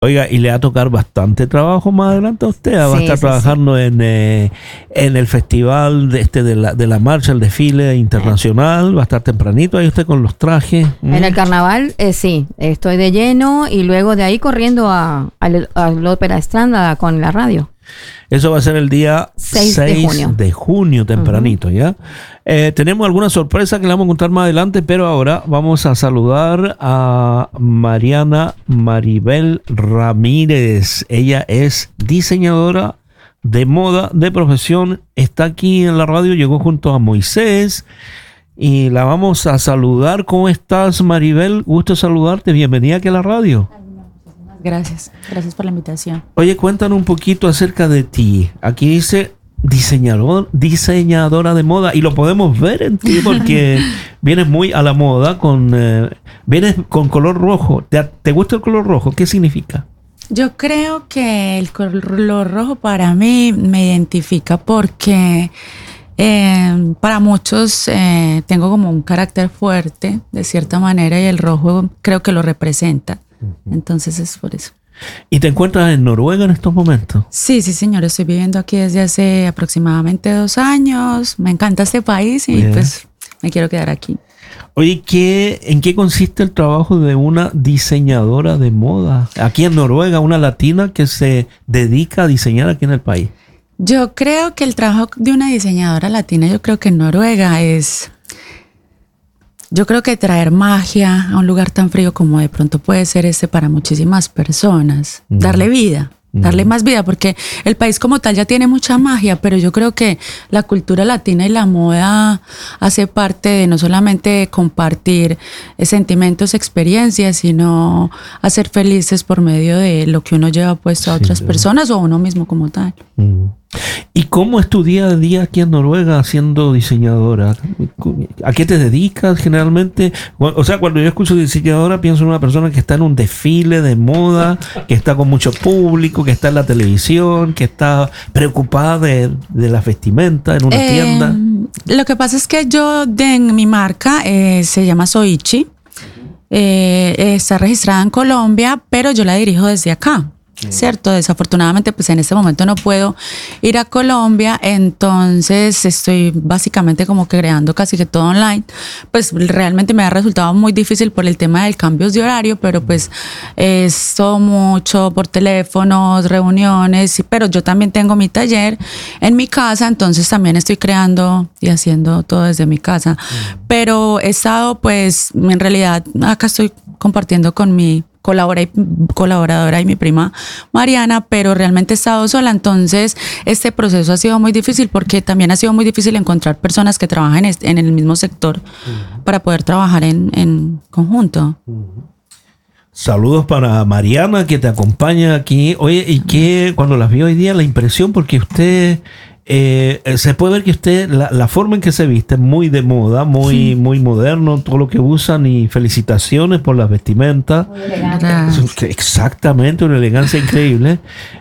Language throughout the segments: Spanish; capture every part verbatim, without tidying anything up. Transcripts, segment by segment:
Oiga, y le va a tocar bastante trabajo más adelante a usted. Va Sí, a estar sí, trabajando sí. en, eh, en el festival de, este, de, la, de la marcha, el desfile internacional. Va a estar tempranito ahí usted con los trajes. En ¿Mm? el carnaval, eh, sí, estoy de lleno y luego de ahí corriendo a, a, a la Ópera Estrada con la radio. Eso va a ser el día seis seis de junio. de junio, tempranito, uh-huh. ¿ya? Eh, tenemos alguna sorpresa que le vamos a contar más adelante, pero ahora vamos a saludar a Mariana Maribel Ramírez. Ella es diseñadora de moda de profesión. Está aquí en la radio, llegó junto a Moisés y la vamos a saludar. ¿Cómo estás, Maribel? Gusto saludarte. Bienvenida aquí a la radio. Gracias, gracias por la invitación. Oye, cuéntanos un poquito acerca de ti. Aquí dice diseñador, diseñadora de moda y lo podemos ver en ti porque vienes muy a la moda con eh, vienes con color rojo. ¿Te, ¿Te gusta el color rojo? ¿Qué significa? Yo creo que el color rojo para mí me identifica porque eh, para muchos eh, tengo como un carácter fuerte de cierta manera y el rojo creo que lo representa. Entonces es por eso. ¿Y te encuentras en Noruega en estos momentos? Sí, sí, señor. Estoy viviendo aquí desde hace aproximadamente dos años. Me encanta este país y yeah. pues me quiero quedar aquí. Oye, ¿qué, ¿en qué consiste el trabajo de una diseñadora de moda? Aquí en Noruega, una latina que se dedica a diseñar aquí en el país. Yo creo que el trabajo de una diseñadora latina, yo creo que en Noruega es... Yo creo que traer magia a un lugar tan frío como de pronto puede ser este para muchísimas personas, mm. darle vida, mm. darle más vida, porque el país como tal ya tiene mucha magia, pero yo creo que la cultura latina y la moda hace parte de no solamente compartir sentimientos, experiencias, sino hacer felices por medio de lo que uno lleva puesto a otras sí, personas o a uno mismo como tal. Mm. ¿Y cómo es tu día a día aquí en Noruega siendo diseñadora? ¿A qué te dedicas generalmente? O sea, cuando yo escucho diseñadora pienso en una persona que está en un desfile de moda, que está con mucho público, que está en la televisión, que está preocupada de, de la vestimenta en una eh, tienda. Lo que pasa es que yo de, en mi marca eh, se llama Soichi, eh, está registrada en Colombia, pero yo la dirijo desde acá. Cierto, desafortunadamente pues en este momento no puedo ir a Colombia, entonces estoy básicamente como que creando casi que todo online. Pues realmente me ha resultado muy difícil por el tema del cambios de horario, pero pues es todo mucho por teléfonos, reuniones, pero yo también tengo mi taller en mi casa, entonces también estoy creando y haciendo todo desde mi casa. Pero he estado pues en realidad acá estoy compartiendo con mi Colabora y, colaboradora y mi prima Mariana, pero realmente he estado sola, entonces este proceso ha sido muy difícil porque también ha sido muy difícil encontrar personas que trabajen en, en el mismo sector uh-huh. para poder trabajar en, en conjunto. Uh-huh. Saludos para Mariana que te acompaña aquí. Oye, ¿y qué cuando las vi hoy día la impresión? Porque usted... Eh, se puede ver que usted, la, la forma en que se viste es muy de moda, muy, sí. muy moderno, todo lo que usan y felicitaciones por las vestimentas. Muy elegante. Exactamente, una elegancia increíble.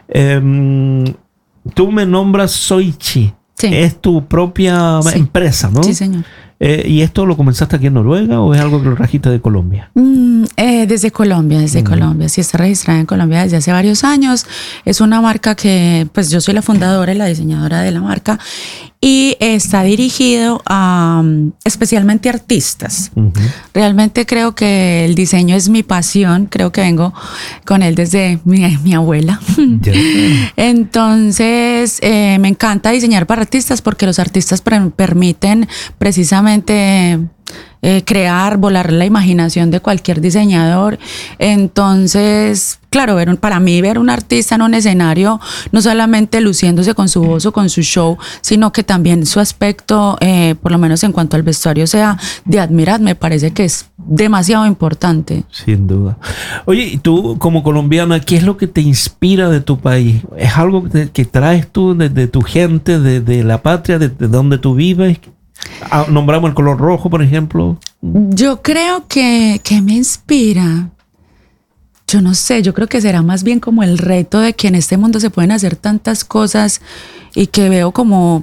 Eh, tú me nombras Soichi, sí. es tu propia sí. empresa, ¿no? Sí, señor. Eh, ¿Y esto lo comenzaste aquí en Noruega o es algo que lo trajiste de Colombia? Mm, eh, desde Colombia, desde uh-huh. Colombia. Sí, está registrada en Colombia desde hace varios años. Es una marca que, pues yo soy la fundadora y la diseñadora de la marca y está dirigido a um, especialmente artistas. Uh-huh. Realmente creo que el diseño es mi pasión. Creo que vengo con él desde mi, mi abuela. Yeah. Entonces, eh, me encanta diseñar para artistas porque los artistas pre- permiten precisamente Eh, crear, volar la imaginación de cualquier diseñador. Entonces, claro, ver un, para mí ver un artista en un escenario, no solamente luciéndose con su voz o con su show, sino que también su aspecto, eh, por lo menos en cuanto al vestuario, sea de admirar, me parece que es demasiado importante. Sin duda. Oye, y tú como colombiana, ¿qué es lo que te inspira de tu país? ¿Es algo que, te, que traes tú de, de tu gente, de, de la patria, de, de donde tú vives? Ah, nombramos el color rojo, por ejemplo. Yo creo que, que me inspira. Yo no sé, yo creo que será más bien como el reto de que en este mundo se pueden hacer tantas cosas y que veo como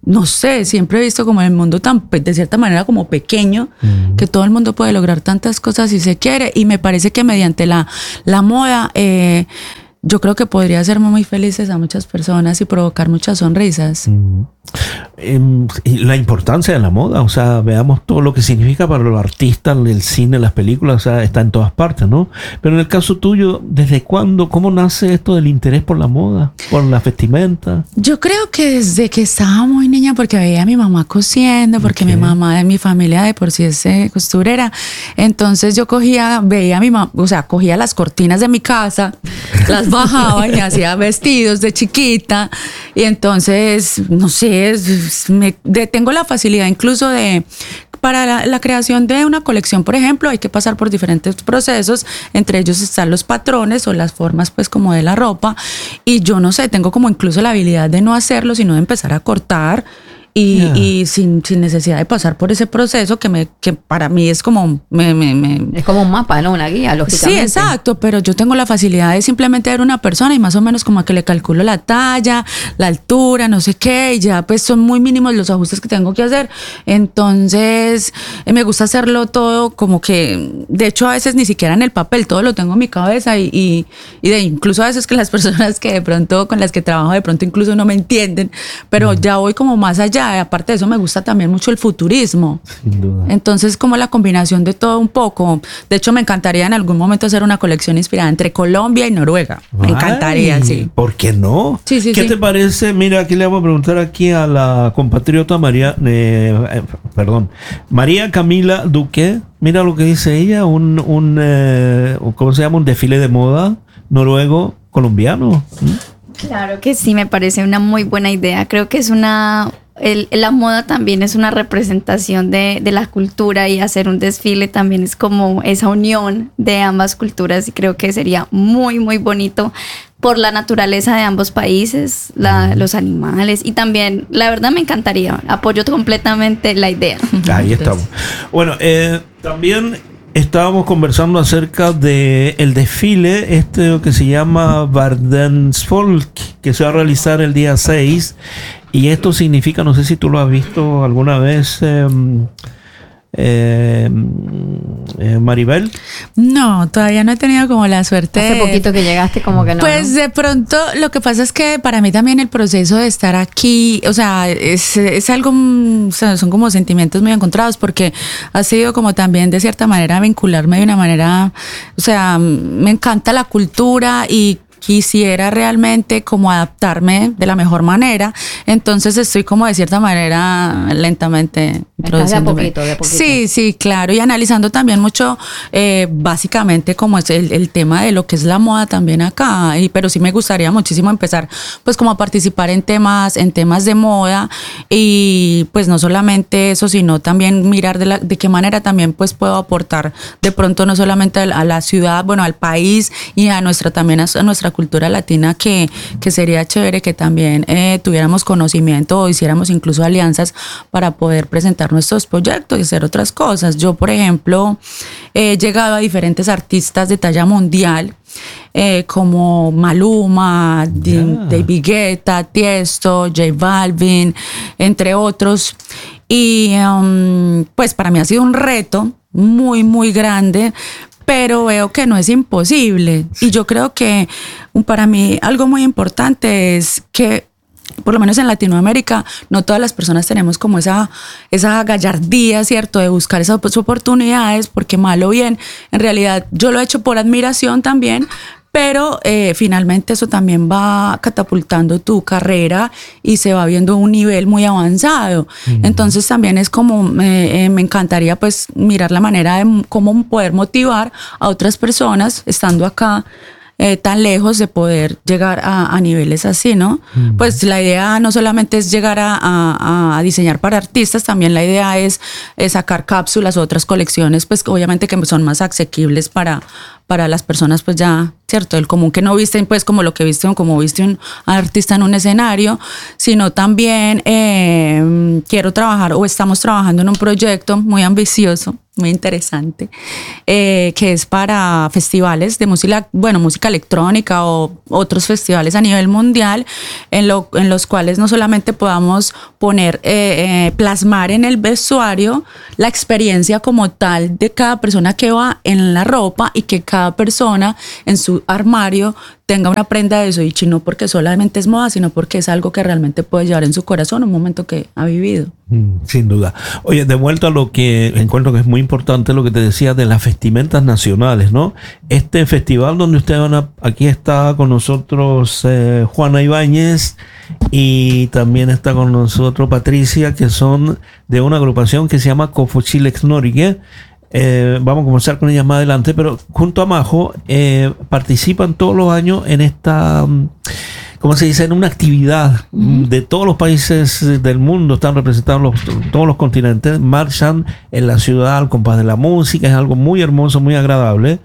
no sé, siempre he visto como el mundo tan, de cierta manera, como pequeño, mm. que todo el mundo puede lograr tantas cosas si se quiere, y me parece que mediante la, la moda, eh, yo creo que podría hacer muy felices a muchas personas y provocar muchas sonrisas. Mm. Eh, la importancia de la moda, o sea, veamos todo lo que significa para los artistas, el cine, las películas, o sea, está en todas partes, ¿no? Pero en el caso tuyo, ¿desde cuándo, cómo nace esto del interés por la moda, por la vestimenta? Yo creo que desde que estaba muy niña, porque veía a mi mamá cosiendo, porque okay. mi mamá de mi familia de por sí es eh, costurera, entonces yo cogía, veía a mi mamá, o sea, cogía las cortinas de mi casa, las bajaba y hacía vestidos de chiquita, y entonces, no sé, me, de, tengo la facilidad incluso de, para la, la creación de una colección, por ejemplo, hay que pasar por diferentes procesos, entre ellos están los patrones o las formas pues como de la ropa, y yo no sé, tengo como incluso la habilidad de no hacerlo, sino de empezar a cortar y, yeah. y sin, sin necesidad de pasar por ese proceso que me que para mí es como me, me, me... es como un mapa, ¿no? Una guía, lógicamente. Sí, exacto, pero yo tengo la facilidad de simplemente ver una persona y más o menos como que le calculo la talla, la altura, no sé qué, y ya pues son muy mínimos los ajustes que tengo que hacer. Entonces eh, me gusta hacerlo todo como que, de hecho a veces ni siquiera en el papel, todo lo tengo en mi cabeza y, y, y de incluso a veces que las personas que de pronto con las que trabajo de pronto incluso no me entienden, pero mm. ya voy como más allá. Aparte de eso me gusta también mucho el futurismo. Sin duda. Entonces como la combinación de todo un poco. De hecho me encantaría en algún momento hacer una colección inspirada entre Colombia y Noruega. Me Ay, encantaría, sí. ¿Por qué no? Sí, sí, ¿Qué sí. te parece? Mira, aquí le vamos a preguntar aquí a la compatriota María, eh, eh, perdón, María Camila Duque. Mira lo que dice ella, un, un eh, ¿cómo se llama? Un desfile de moda noruego colombiano. ¿Mm? Claro que sí, me parece una muy buena idea. Creo que es una... El, la moda también es una representación de, de la cultura, y hacer un desfile también es como esa unión de ambas culturas, y creo que sería muy muy bonito por la naturaleza de ambos países, la, los animales, y también la verdad me encantaría, apoyo completamente la idea. Ahí estamos. Bueno, eh, también estábamos conversando acerca de el desfile este que se llama Verdensfolk, que se va a realizar el día seis. Y esto significa, no sé si tú lo has visto alguna vez, eh, eh, eh, Maribel. No, todavía no he tenido como la suerte. Hace poquito que llegaste, como que no. Pues ¿no? de pronto, lo que pasa es que para mí también el proceso de estar aquí, o sea, es, es algo, o sea, son como sentimientos muy encontrados, porque ha sido como también de cierta manera vincularme de una manera, o sea, me encanta la cultura y quisiera realmente como adaptarme de la mejor manera, entonces estoy como de cierta manera lentamente introduciéndome. De a poquito, de a poquito. Sí, sí, claro, y analizando también mucho eh, básicamente como es el, el tema de lo que es la moda también acá, y, pero sí me gustaría muchísimo empezar pues como a participar en temas, en temas de moda, y pues no solamente eso, sino también mirar de, la, de qué manera también pues puedo aportar de pronto no solamente a la, a la ciudad, bueno, al país y a nuestra también a, a nuestra cultura latina, que, que sería chévere que también eh, tuviéramos conocimiento o hiciéramos incluso alianzas para poder presentar nuestros proyectos y hacer otras cosas. Yo, por ejemplo, he llegado a diferentes artistas de talla mundial, eh, como Maluma, yeah. David Guetta, Tiesto, J Balvin, entre otros. Y um, pues para mí ha sido un reto muy, muy grande, pero veo que no es imposible. Y yo creo que para mí algo muy importante es que, por lo menos en Latinoamérica, no todas las personas tenemos como esa, esa gallardía, ¿cierto?, de buscar esas oportunidades, porque mal o bien, en realidad yo lo he hecho por admiración también, pero eh, finalmente eso también va catapultando tu carrera y se va viendo un nivel muy avanzado. Mm. Entonces también es como, eh, eh, me encantaría pues mirar la manera de cómo poder motivar a otras personas estando acá, Eh, tan lejos, de poder llegar a, a niveles así, ¿no? Mm. Pues la idea no solamente es llegar a, a, a diseñar para artistas, también la idea es, es sacar cápsulas o otras colecciones, pues obviamente que son más asequibles para, para las personas, pues ya, ¿cierto? El común, que no visten pues como lo que viste, como viste un artista en un escenario, sino también eh, quiero trabajar o estamos trabajando en un proyecto muy ambicioso muy interesante, eh, que es para festivales de música, bueno, música electrónica o otros festivales a nivel mundial, en, lo, en los cuales no solamente podamos poner, eh, eh, plasmar en el vestuario la experiencia como tal de cada persona que va en la ropa y que cada persona en su armario tenga una prenda de Soichi, no porque solamente es moda, sino porque es algo que realmente puede llevar en su corazón un momento que ha vivido. Mm, sin duda. Oye, de vuelta a lo que encuentro que es muy importante, lo que te decía de las vestimentas nacionales, ¿no? Este festival donde ustedes van a, aquí está con nosotros eh, Juana Ibáñez y también está con nosotros Patricia, que son de una agrupación que se llama Cofochilex Norige. Eh, vamos a conversar con ellas más adelante, pero junto a Majo eh, participan todos los años en esta, ¿cómo se dice? En una actividad uh-huh. de todos los países del mundo, están representados los, todos los continentes, marchan en la ciudad al compás de la música, es algo muy hermoso, muy agradable,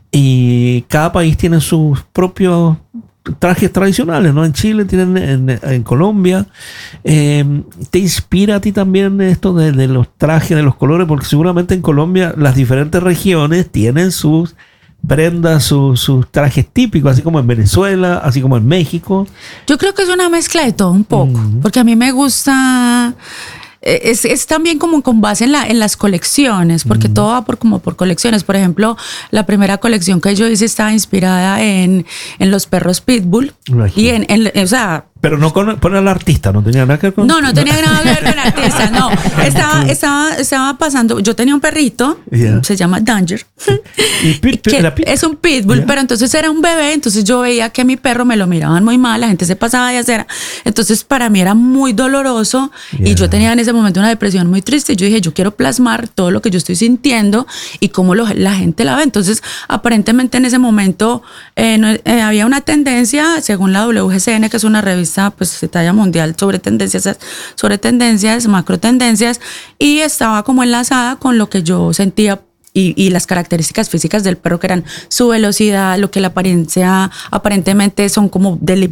y cada país tiene sus propios trajes tradicionales, ¿no? En Chile tienen, en, en Colombia. Eh, ¿Te inspira a ti también esto de, de los trajes, de los colores? Porque seguramente en Colombia las diferentes regiones tienen sus prendas, sus, sus trajes típicos, así como en Venezuela, así como en México. Yo creo que es una mezcla de todo un poco, mm. porque a mí me gusta... Es, es también como con base en, la, en las colecciones, porque mm. todo va por, como por colecciones. Por ejemplo, la primera colección que yo hice estaba inspirada en, en los perros Pitbull. Imagínate. Y en, en, o sea... Pero no con, con el artista, no tenía nada que ver con... No, no tenía nada que ver con el artista, no. Estaba, estaba, estaba pasando... Yo tenía un perrito, yeah. se llama Danger. ¿Y pit, pit, que pit? Es un pitbull, yeah. pero entonces era un bebé, entonces yo veía que a mi perro me lo miraban muy mal, la gente se pasaba de acera. Entonces para mí era muy doloroso yeah. y yo tenía en ese momento una depresión muy triste y yo dije, yo quiero plasmar todo lo que yo estoy sintiendo y cómo lo, la gente la ve. Entonces aparentemente en ese momento eh, no, eh, había una tendencia, según la W G C N, que es una revista pues de talla mundial sobre tendencias, sobre tendencias, macro tendencias, y estaba como enlazada con lo que yo sentía y, y las características físicas del perro, que eran su velocidad, lo que la apariencia aparentemente son como deli,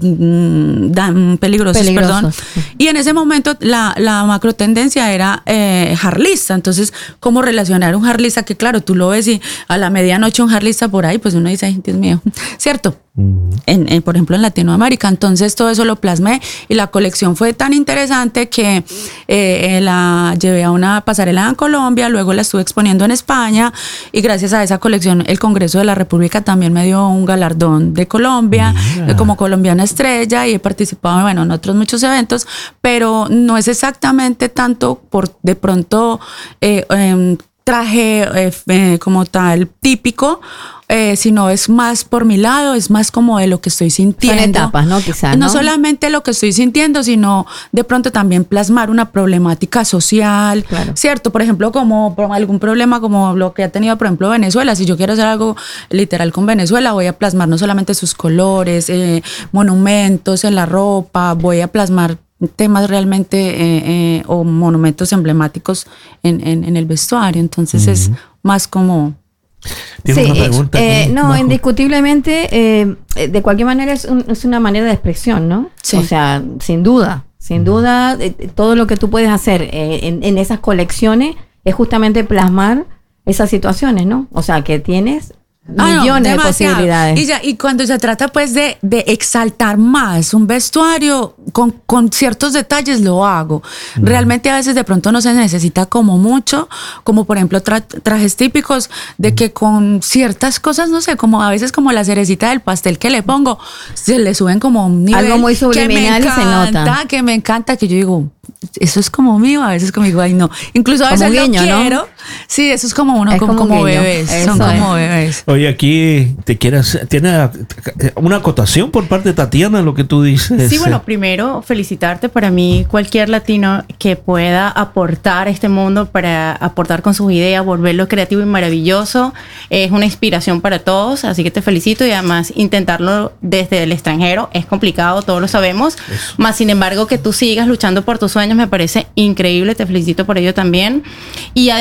dan peligrosos, peligrosos, perdón. Y en ese momento la, la macro tendencia era eh, harlista. Entonces, ¿cómo relacionar un harlista? Que claro, tú lo ves y a la medianoche un harlista por ahí, pues uno dice, ay, Dios mío, ¿cierto? En, en, por ejemplo en Latinoamérica. Entonces todo eso lo plasmé y la colección fue tan interesante que eh, la llevé a una pasarela en Colombia, luego la estuve exponiendo en España y gracias a esa colección el Congreso de la República también me dio un galardón de Colombia eh, como colombiana estrella, y he participado bueno, en otros muchos eventos, pero no es exactamente tanto por de pronto eh, eh, traje eh, eh, como tal típico, eh, sino es más por mi lado, es más como de lo que estoy sintiendo. Son etapas, ¿no? Quizás, ¿no? No solamente lo que estoy sintiendo, sino de pronto también plasmar una problemática social, claro. ¿cierto? Por ejemplo, como algún problema como lo que ha tenido, por ejemplo, Venezuela. Si yo quiero hacer algo literal con Venezuela, voy a plasmar no solamente sus colores, eh, monumentos en la ropa, voy a plasmar temas realmente eh, eh, o monumentos emblemáticos en, en, en el vestuario. Entonces uh-huh. es más como... ¿Tienes sí, una pregunta? Eh, no, Majo. Indiscutiblemente, eh, de cualquier manera es, un, es una manera de expresión, ¿no? Sí. O sea, sin duda, sin uh-huh. duda, eh, todo lo que tú puedes hacer eh, en, en esas colecciones es justamente plasmar esas situaciones, ¿no? O sea, que tienes... millones ah, no, de posibilidades. Y, ya, y cuando se trata pues de, de exaltar más un vestuario con, con ciertos detalles, lo hago. Mm. Realmente a veces de pronto no se necesita como mucho, como por ejemplo tra- trajes típicos de que con ciertas cosas, no sé, como a veces como la cerecita del pastel que le pongo, se le suben como un nivel algo muy subliminal que me encanta, y se nota. Que me encanta, que yo digo, eso es como mío, a veces como digo, ay no. Incluso a veces como guiño, lo quiero. ¿No? Sí, eso es como uno, es como, como bebés. Son es. como bebés. Oye, aquí te quieres, tiene una acotación por parte de Tatiana lo que tú dices. Sí, bueno, primero felicitarte. Para mí, cualquier latino que pueda aportar a este mundo, para aportar con sus ideas, volverlo creativo y maravilloso, es una inspiración para todos. Así que te felicito, y además intentarlo desde el extranjero es complicado, todos lo sabemos. Eso. Más sin embargo, que tú sigas luchando por tus sueños me parece increíble. Te felicito por ello también. Y además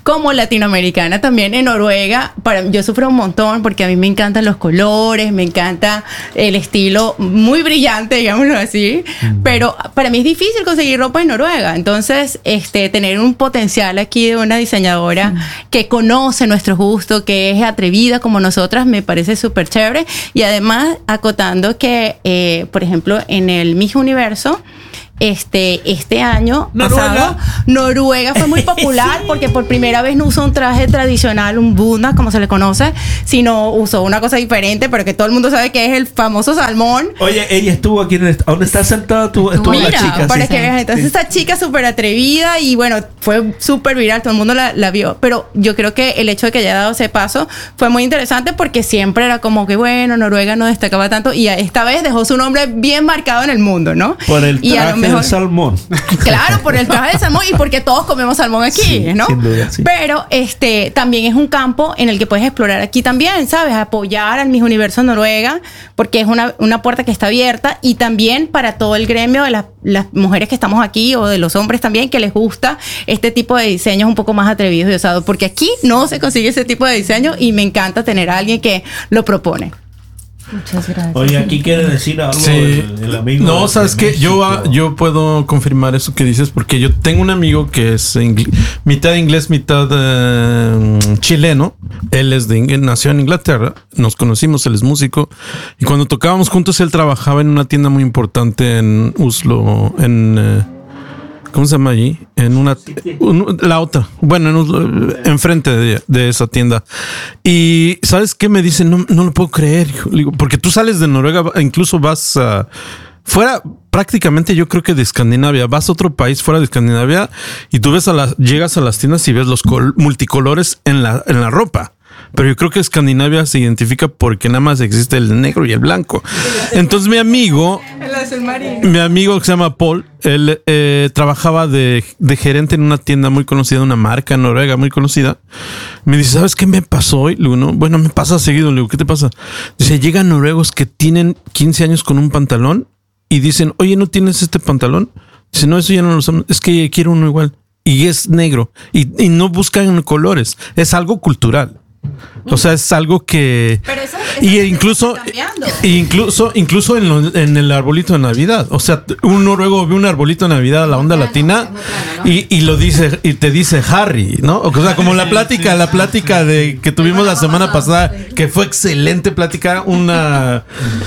como latinoamericana también en Noruega, para, yo sufro un montón porque a mí me encantan los colores, me encanta el estilo muy brillante, digámoslo así, mm. pero para mí es difícil conseguir ropa en Noruega. Entonces, este, tener un potencial aquí de una diseñadora mm. que conoce nuestros gustos, que es atrevida como nosotras, me parece súper chévere. Y además, acotando que, eh, por ejemplo, en el Miss Universo, Este, este año Noruega. pasado, Noruega fue muy popular sí. porque por primera vez no usó un traje tradicional, un bunda, como se le conoce, sino usó una cosa diferente, pero que todo el mundo sabe que es el famoso salmón. Oye, ella estuvo aquí, en el, ¿dónde está sentada tú? Estuvo Mira, la chica. para sí. que veas, entonces sí. esta chica súper atrevida y bueno, fue súper viral, todo el mundo la, la vio, pero yo creo que el hecho de que haya dado ese paso fue muy interesante porque siempre era como que bueno, Noruega no destacaba tanto y esta vez dejó su nombre bien marcado en el mundo, ¿no? Por el y traje del salmón. Claro, por el traje de salmón y porque todos comemos salmón aquí, sí, ¿no? Sin duda, sí. Pero este también es un campo en el que puedes explorar aquí también, ¿sabes? Apoyar al Miss Universo Noruega, porque es una, una puerta que está abierta y también para todo el gremio de las, las mujeres que estamos aquí o de los hombres también que les gusta este tipo de diseños un poco más atrevidos y osados, porque aquí no se consigue ese tipo de diseño y me encanta tener a alguien que lo propone. Muchas gracias. Oye, aquí quiere decir algo sí. el, el amigo. No, sabes que yo, yo puedo confirmar eso que dices porque yo tengo un amigo que es ingl- mitad inglés, mitad uh, chileno. Él es de nació en Inglaterra. Nos conocimos, él es músico y cuando tocábamos juntos él trabajaba en una tienda muy importante en Oslo, en uh, ¿cómo se llama allí? En una, un, la otra, bueno, en, enfrente de, de esa tienda. Y ¿sabes qué me dicen? No, no lo puedo creer, hijo. Digo, porque tú sales de Noruega, incluso vas uh, fuera, prácticamente yo creo que de Escandinavia, vas a otro país fuera de Escandinavia y tú ves a las, llegas a las tiendas y ves los col- multicolores en la, en la ropa. Pero yo creo que Escandinavia se identifica porque nada más existe el negro y el blanco. Entonces mi amigo, mi amigo que se llama Paul, él eh, trabajaba de, de gerente en una tienda muy conocida, una marca en Noruega muy conocida. Me dice, ¿sabes qué me pasó hoy? Le digo, no, bueno, me pasa seguido. Le digo, ¿qué te pasa? Dice, llegan noruegos que tienen quince años con un pantalón y dicen, oye, ¿no tienes este pantalón? Dice, no, eso ya no lo usamos. Es que quiero uno igual. Y es negro. Y, y no buscan colores. Es algo cultural. O sea, es algo que Pero eso, eso y incluso incluso incluso en, lo, en el arbolito de Navidad, o sea, un noruego ve un arbolito de Navidad a la onda latina y, y lo dice y te dice Harry, ¿no? O sea, como la plática, la plática de que tuvimos la semana pasada, que fue excelente plática, una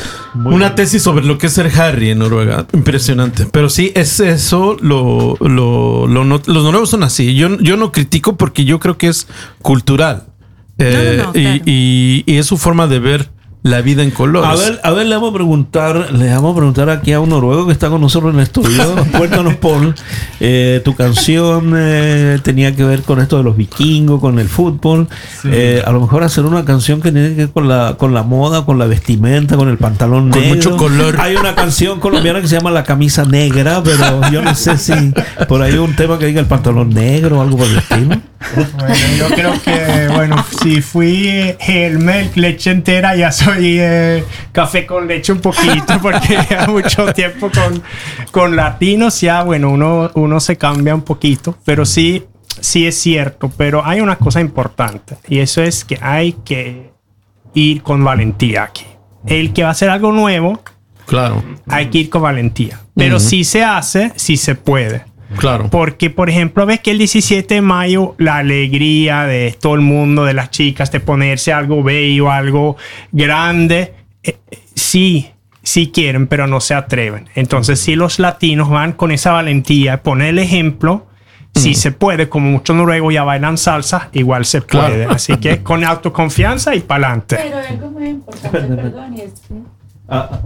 una tesis sobre lo que es ser Harry en Noruega, impresionante. Pero sí, es eso, lo, lo, lo no, los noruegos son así. Yo, yo no critico porque yo creo que es cultural. Eh, no, no, no, y, claro. y, y es su forma de ver la vida en colores. A ver, a ver, le vamos a preguntar, le vamos a preguntar aquí a un noruego que está con nosotros en el estudio. Cuéntanos, Paul, eh, tu canción eh, tenía que ver con esto de los vikingos, con el fútbol. Sí. Eh, a lo mejor hacer una canción que tiene que ver con la, con la moda, con la vestimenta, con el pantalón con negro. mucho color. Hay una canción colombiana que se llama La Camisa Negra, pero yo no sé si por ahí hay un tema que diga el pantalón negro o algo por el estilo. Bueno, yo creo que, bueno, si fui el milk leche entera, ya soy eh, café con leche un poquito, porque ya mucho tiempo con, con latinos, ya, bueno, uno, uno se cambia un poquito, pero sí, sí es cierto, pero hay una cosa importante, y eso es que hay que ir con valentía aquí. El que va a hacer algo nuevo, claro, hay que ir con valentía, pero uh-huh. si se hace, si se puede. Claro. Porque, por ejemplo, ves que el diecisiete de mayo la alegría de todo el mundo, de las chicas, de ponerse algo bello, algo grande, eh, sí, sí quieren, pero no se atreven. Entonces, si los latinos van con esa valentía, poner el ejemplo, mm. si se puede, como muchos noruegos ya bailan salsa, igual se puede. Claro. Así que con autoconfianza y para adelante. Pero algo muy importante, perdón, y es que... Ah.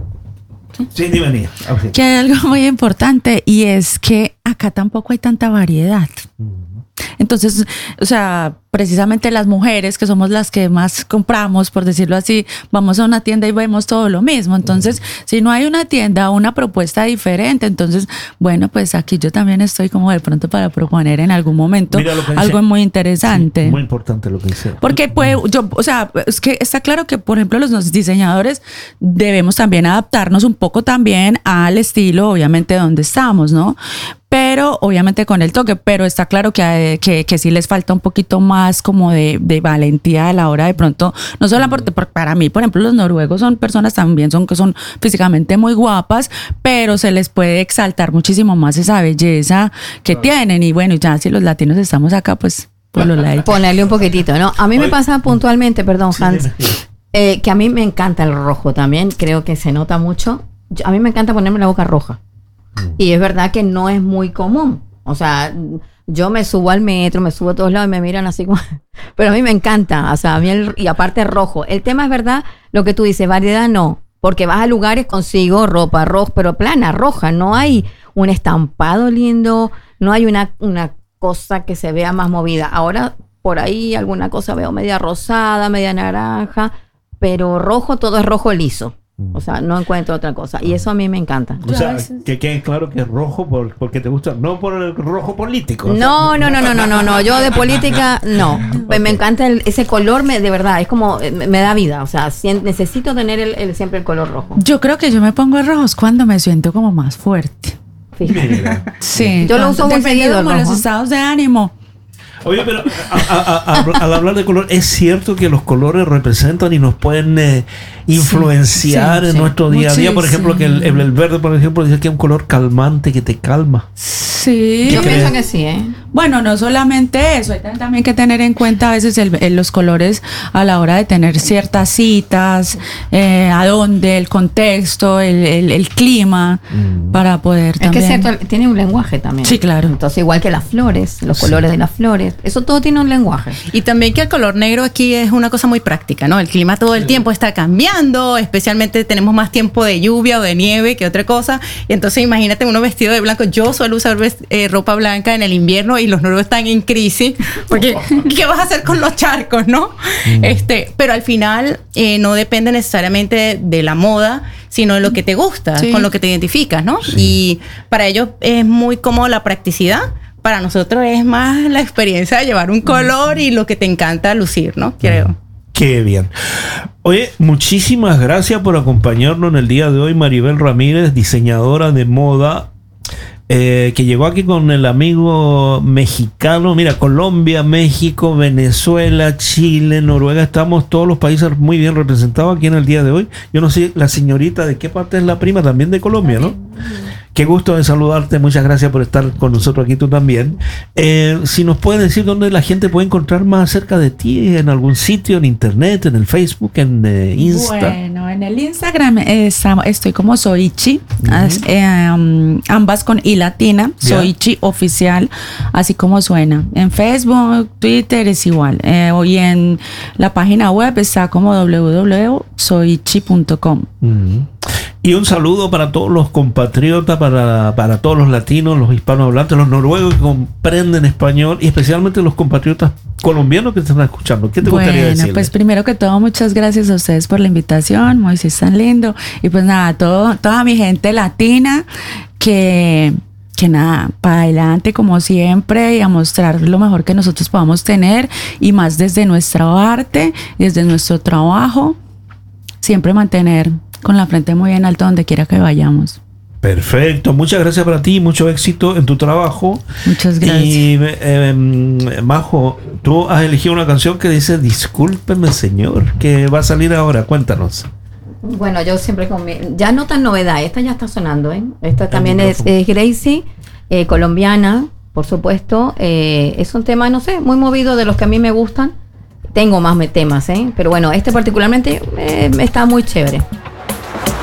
Sí, dime, okay. Que hay algo muy importante y es que acá tampoco hay tanta variedad. Entonces, o sea, precisamente las mujeres, que somos las que más compramos, por decirlo así, vamos a una tienda y vemos todo lo mismo. Entonces, uh-huh. si no hay una tienda, una propuesta diferente, entonces, bueno, pues aquí yo también estoy como de pronto para proponer en algún momento algo muy interesante. Sí, muy importante lo que dice. Porque pues, yo, o sea, es que está claro que, por ejemplo, los diseñadores debemos también adaptarnos un poco también al estilo, obviamente, donde estamos, ¿no? pero obviamente con el toque, pero está claro que, que, que sí les falta un poquito más como de, de valentía a la hora de pronto, no solo porque para mí, por ejemplo, los noruegos son personas también son que son físicamente muy guapas, pero se les puede exaltar muchísimo más esa belleza que claro. tienen, y bueno, ya si los latinos estamos acá, pues por los likes. Ponerle un poquitito, ¿no? A mí me pasa puntualmente, perdón, Hans, eh, que a mí me encanta el rojo también, creo que se nota mucho. Yo, a mí me encanta ponerme la boca roja. Y es verdad que no es muy común. O sea, yo me subo al metro, me subo a todos lados y me miran así como... Pero a mí me encanta. O sea, a mí el, y aparte rojo. El tema es verdad, lo que tú dices, variedad no. Porque vas a lugares, consigo ropa roja, pero plana, roja. No hay un estampado lindo, no hay una, una cosa que se vea más movida. Ahora, por ahí alguna cosa veo media rosada, media naranja, pero rojo, todo es rojo liso. O sea, no encuentro otra cosa. Y eso a mí me encanta. O sea, que quede claro que es rojo por, porque te gusta, no por el rojo político. No, no, no, no, no, no, no. Yo de política, no. Okay. Me encanta el, ese color, me, de verdad, es como, me, me da vida. O sea, si, necesito tener el, el, siempre el color rojo. Yo creo que yo me pongo rojos cuando me siento como más fuerte. Fíjate. Sí. Yo lo uso muy seguido. Como los estados de ánimo. Oye, pero a, a, a, a, al hablar de color, es cierto que los colores representan y nos pueden eh, influenciar sí, sí, en sí. nuestro día a día. Por ejemplo, que el, el verde, por ejemplo, dice que es un color calmante que te calma. Sí. Yo pienso que sí, ¿eh? Bueno, no solamente eso, hay también que tener en cuenta a veces el, el, los colores a la hora de tener ciertas citas, eh, a dónde, el contexto, el, el, el clima, mm. para poder es también... Es que es cierto, tiene un lenguaje también. Sí, claro. Entonces, igual que las flores, los colores sí. de las flores, eso todo tiene un lenguaje. Y también que el color negro aquí es una cosa muy práctica, ¿no? El clima todo el sí. tiempo está cambiando, especialmente tenemos más tiempo de lluvia o de nieve que otra cosa, y entonces imagínate uno vestido de blanco. Yo suelo usar eh, ropa blanca en el invierno y los noruegos están en crisis, porque ¿qué vas a hacer con los charcos, no? Mm. Este, pero al final eh, no depende necesariamente de la moda, sino de lo que te gusta, sí. con lo que te identificas, ¿no? Sí. Y para ellos es muy cómodo la practicidad. Para nosotros es más la experiencia de llevar un color y lo que te encanta lucir, ¿no? Creo. Qué bien. Oye, muchísimas gracias por acompañarnos en el día de hoy, Maribel Ramírez, diseñadora de moda, eh, que llegó aquí con el amigo mexicano. Mira, Colombia, México, Venezuela, Chile, Noruega, estamos todos los países muy bien representados aquí en el día de hoy. Yo no sé, la señorita, ¿de qué parte es la prima? También de Colombia, ¿no? Qué gusto de saludarte, muchas gracias por estar con nosotros aquí, tú también. Eh, si nos puedes decir dónde la gente puede encontrar más acerca de ti, en algún sitio, en internet, en el Facebook, en eh, Insta. Bueno, en el Instagram eh, estoy como Soichi, uh-huh. eh, um, ambas con I latina, Soichi yeah. oficial, así como suena. En Facebook, Twitter es igual. Eh, hoy en la página web está como doble u doble u doble u punto soichi punto com. Uh-huh. Y un saludo para todos los compatriotas, para, para todos los latinos, los hispanohablantes, los noruegos que comprenden español y especialmente los compatriotas colombianos que te están escuchando. ¿Qué te bueno, gustaría decirles? Bueno, pues primero que todo, muchas gracias a ustedes por la invitación. Moisés, tan lindo. Y pues nada, todo, toda mi gente latina que... que nada, para adelante como siempre y a mostrar lo mejor que nosotros podamos tener y más desde nuestra arte, desde nuestro trabajo, siempre mantener con la frente muy en alto donde quiera que vayamos. Perfecto, muchas gracias para ti, mucho éxito en tu trabajo. Muchas gracias. Y eh, Majo, tú has elegido una canción que dice discúlpeme señor, que va a salir ahora, cuéntanos. Bueno, yo siempre con mi, ya no tan novedad, esta ya está sonando, ¿eh? Esta también es, es Gracie, eh, colombiana, por supuesto. Eh, es un tema, no sé, muy movido, de los que a mí me gustan. Tengo más temas, ¿eh? Pero bueno, este particularmente eh, está muy chévere.